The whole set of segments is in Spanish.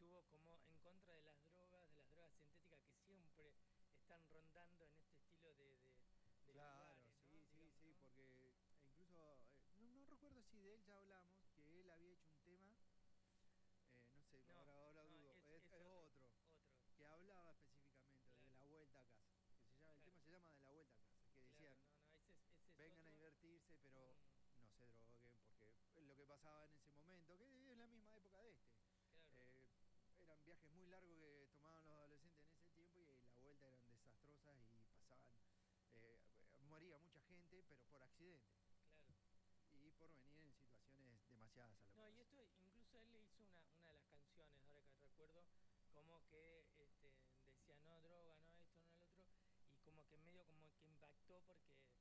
estuvo como en contra de las drogas sintéticas que siempre están rondando en este estilo de Claro, lugares, ¿no? sí, sí, Digamos, sí, ¿no? porque incluso, no recuerdo si de él ya hablamos, que él había hecho un tema, no sé, No, ahora no, dudo, es es otro, otro, otro, que hablaba específicamente de claro, la vuelta a casa, que se llama, el claro, tema se llama de la vuelta a casa, que claro, decían, no, no, ese es vengan a otro. divertirse, pero Mm, no se droguen, porque es lo que pasaba en ese momento, que es la misma época de este. claro, Eh, Eran viajes muy largos que tomaban los adolescentes en ese tiempo y la vuelta eran desastrosas y pasaban, moría mucha gente, pero por accidente claro. y por venir en situaciones demasiadas a lo que No, y pasa. esto incluso él le hizo una de las canciones, ahora que recuerdo, como que decía no droga, no esto, no el otro, y como que medio como que impactó porque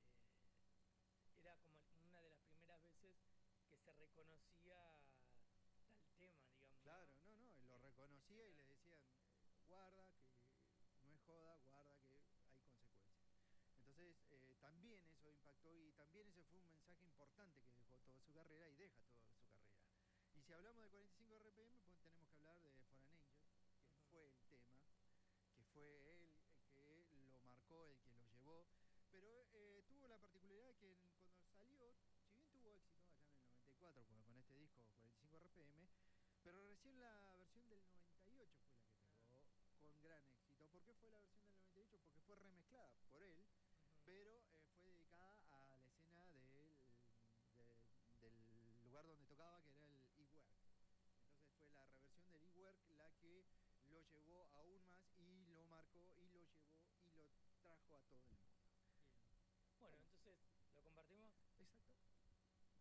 era como una de las primeras veces que se reconocía tal tema, digamos, Claro, ¿no? no, no, y lo Que se reconocía y le era, decían, guarda, que no es joda, guarda, que hay consecuencias. Entonces, también eso impactó y también ese fue un mensaje importante que dejó toda su carrera y deja toda su carrera. Y si hablamos de 45 RPM, pues tenemos que hablar de Foreign Angel, que ujú, fue el tema, que fue él el que lo marcó, el que lo llevó, pero tuvo la particularidad que cuando salió, si bien tuvo éxito allá en el 94 con este disco 45 RPM, pero recién la versión del 98 fue la que ah, pegó con gran éxito. ¿Por qué fue la versión del 98? Porque fue remezclada por él, ujú, pero fue dedicada a la escena del lugar donde tocaba, que era el E-Work. Entonces fue la reversión del E-Work la que lo llevó aún más y lo marcó y lo llevó y lo trajo a todo el mundo. bien. Bueno, Bueno, entonces